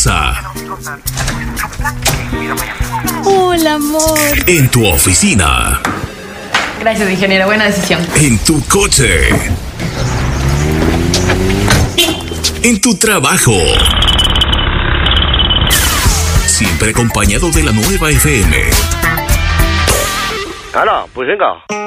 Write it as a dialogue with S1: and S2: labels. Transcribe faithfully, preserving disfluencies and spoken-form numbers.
S1: casa.
S2: Hola, amor.
S1: En tu oficina.
S2: Gracias, ingeniero. Buena decisión.
S1: En tu coche. En tu trabajo. Siempre acompañado de la nueva F M.
S3: ¡Hala! Pues venga.